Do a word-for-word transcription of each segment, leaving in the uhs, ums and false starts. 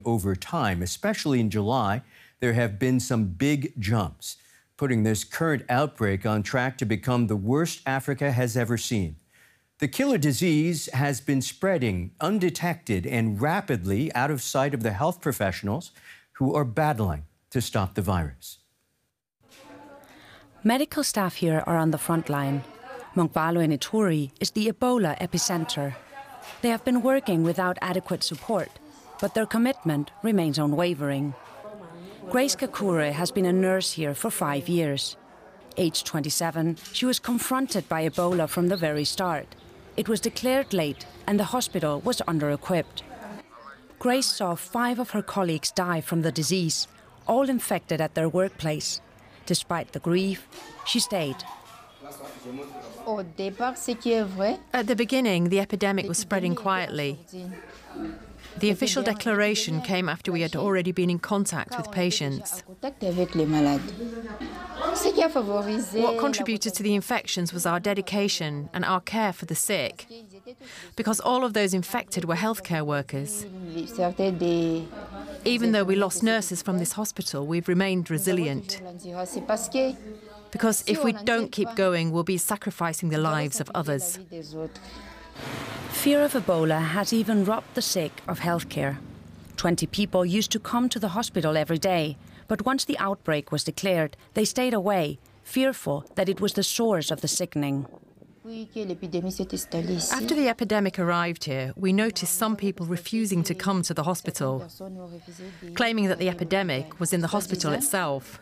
Over time, especially in July, there have been some big jumps, putting this current outbreak on track to become the worst Africa has ever seen. The killer disease has been spreading undetected and rapidly out of sight of the health professionals who are battling to stop the virus. Medical staff here are on the front line. Mongvalo in Ituri is the Ebola epicenter. They have been working without adequate support, but their commitment remains unwavering. Grace Kakure has been a nurse here for five years. Aged twenty-seven, she was confronted by Ebola from the very start. It was declared late and the hospital was under-equipped. Grace saw five of her colleagues die from the disease, all infected at their workplace. Despite the grief, she stayed. At the beginning, the epidemic was spreading quietly. The official declaration came after we had already been in contact with patients. What contributed to the infections was our dedication and our care for the sick, because all of those infected were healthcare workers. Even though we lost nurses from this hospital, we've remained resilient. Because if we don't keep going, we'll be sacrificing the lives of others. Fear of Ebola has even robbed the sick of healthcare. Twenty people used to come to the hospital every day, but once the outbreak was declared, they stayed away, fearful that it was the source of the sickening. After the epidemic arrived here, we noticed some people refusing to come to the hospital, claiming that the epidemic was in the hospital itself.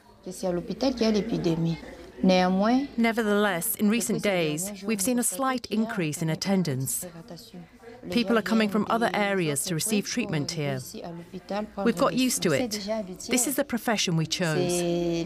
Nevertheless, in recent days, we've seen a slight increase in attendance. People are coming from other areas to receive treatment here. We've got used to it. This is the profession we chose.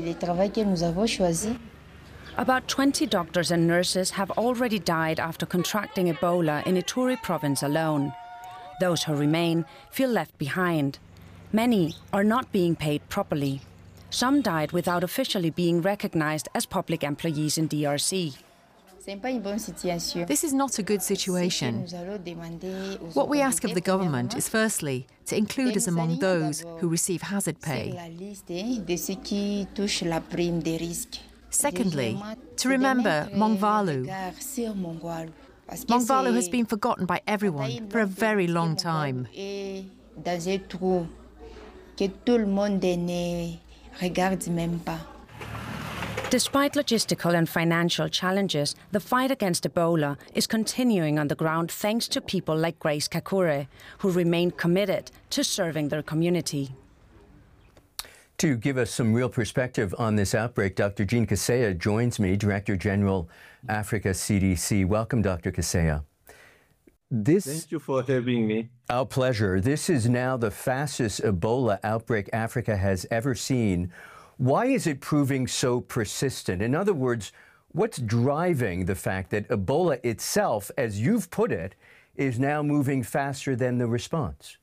About twenty doctors and nurses have already died after contracting Ebola in Ituri province alone. Those who remain feel left behind. Many are not being paid properly. Some died without officially being recognized as public employees in D R C. This is not a good situation. What we ask of the government is firstly to include us among those who receive hazard pay. Secondly, to remember Mongvalo. Mongvalo has been forgotten by everyone for a very long time. Despite logistical and financial challenges, the fight against Ebola is continuing on the ground thanks to people like Grace Kakure, who remain committed to serving their community. To give us some real perspective on this outbreak, Doctor Jean Kaseya joins me, Director General, Africa C D C. Welcome, Doctor Kaseya. This, Thank you for having me. Our pleasure. This is now the fastest Ebola outbreak Africa has ever seen. Why is it proving so persistent? In other words, what's driving the fact that Ebola itself, as you've put it, is now moving faster than the response?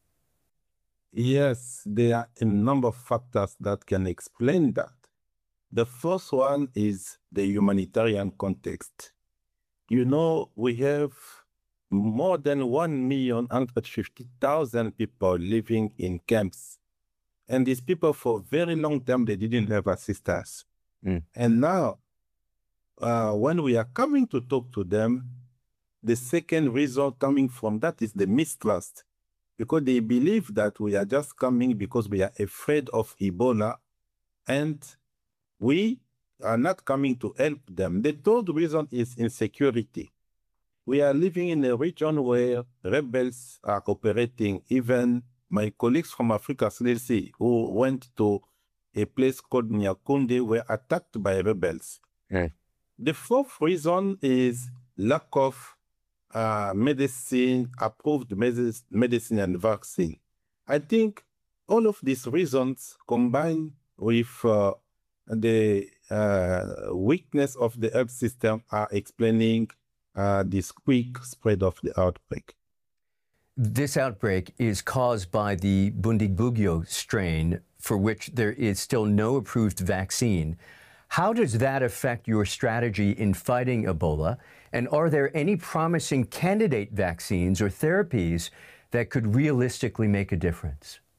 Yes, there are a number of factors that can explain that. The first one is the humanitarian context. You know, we have more than one million one hundred fifty thousand people living in camps. And these people, for a very long time, they didn't have assistance. Mm. And now, uh, when we are coming to talk to them, the second result coming from that is the mistrust, because they believe that we are just coming because we are afraid of Ebola, and we are not coming to help them. The third reason is insecurity. We are living in a region where rebels are operating. Even my colleagues from Africa C D C who went to a place called Nyakunde were attacked by rebels. Yeah. The fourth reason is lack of uh, medicine, approved medicine and vaccine. I think all of these reasons combined with uh, the uh, weakness of the health system are explaining Uh, this quick spread of the outbreak. This outbreak is caused by the Bundibugyo strain, for which there is still no approved vaccine. How does that affect your strategy in fighting Ebola? And are there any promising candidate vaccines or therapies that could realistically make a difference?